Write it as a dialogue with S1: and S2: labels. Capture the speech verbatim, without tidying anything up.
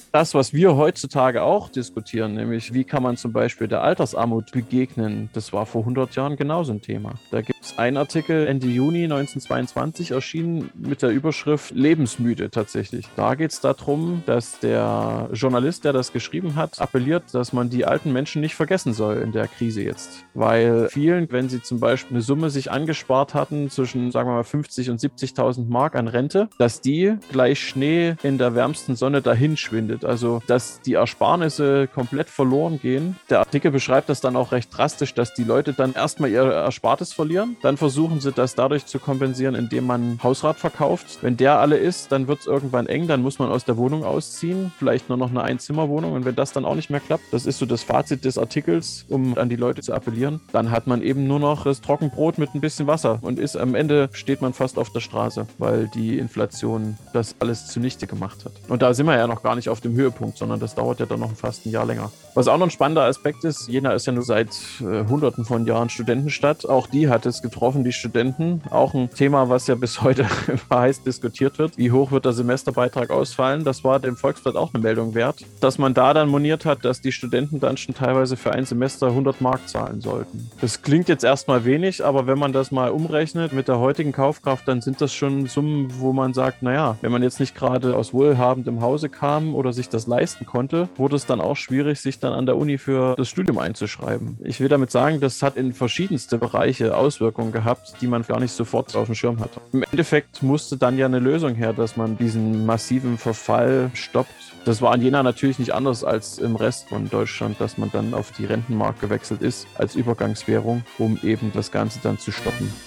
S1: Das, was wir heutzutage auch diskutieren, nämlich wie kann man zum Beispiel der Altersarmut begegnen, das war vor hundert Jahren genauso ein Thema. Da gibt es einen Artikel Ende Juni neunzehnhundertzweiundzwanzig erschienen mit der Überschrift Lebensmüde tatsächlich. Da geht es darum, dass der Journalist, der das geschrieben hat, appelliert, dass man die alten Menschen nicht vergessen soll in der Krise jetzt. Weil vielen, wenn sie zum Beispiel eine Summe sich angespart hatten zwischen, sagen wir mal, fünfzig und siebzigtausend Mark an Rente, dass die gleich Schnee in der wärmsten Sonne dahin schwindet. Also, dass die Ersparnisse komplett verloren gehen. Der Artikel beschreibt das dann auch recht drastisch, dass die Leute dann erstmal ihr Erspartes verlieren. Dann versuchen sie das dadurch zu kompensieren, indem man Hausrat verkauft. Wenn der alle ist, dann wird es irgendwann eng, dann muss man aus der Wohnung ausziehen. Vielleicht nur noch eine Einzimmerwohnung. Und wenn das dann auch nicht mehr klappt, das ist so das Fazit des Artikels, um an die Leute zu appellieren, dann hat man eben nur noch das Trockenbrot mit ein bisschen Wasser und ist am Ende steht man fast auf der Straße, weil die Inflation das alles zunichte gemacht hat. Und da sind wir ja noch gar nicht auf dem Höhepunkt, sondern das dauert ja dann noch fast ein Jahr länger. Was auch noch ein spannender Aspekt ist, Jena ist ja nur seit äh, hunderten von Jahren Studentenstadt. Auch die hat es getroffen, die Studenten. Auch ein Thema, was ja bis heute heiß diskutiert wird. Wie hoch wird der Semesterbeitrag ausfallen? Das war dem Volksblatt auch eine Meldung wert, dass man da dann moniert hat, dass die Studenten dann schon teilweise für ein Semester hundert Mark zahlen sollten. Das klingt jetzt erstmal wenig, aber wenn man das mal umrechnet mit der heutigen Kaufkraft, dann sind das schon Summen, wo man sagt, naja, wenn man jetzt nicht gerade aus wohlhabendem Hause kam oder sich das leisten konnte, wurde es dann auch schwierig, sich dann an der Uni für das Studium einzuschreiben. Ich will damit sagen, das hat in verschiedenste Bereiche Auswirkungen gehabt, die man gar nicht sofort auf dem Schirm hatte. Im Endeffekt musste dann ja eine Lösung her, dass man diesen massiven Verfall stoppt. Das war in Jena natürlich nicht anders als im Rest von Deutschland, dass man dann auf die Rentenmark gewechselt ist als Übergangswährung, um eben das Ganze dann zu stoppen.